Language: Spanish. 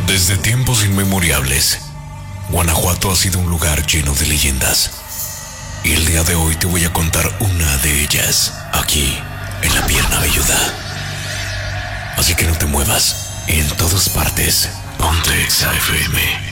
Desde tiempos inmemoriales, Guanajuato ha sido un lugar lleno de leyendas. Y el día de hoy te voy a contar una de ellas, aquí, en La Pierna Velluda. Así que no te muevas, en todas partes, ponte Exa FM.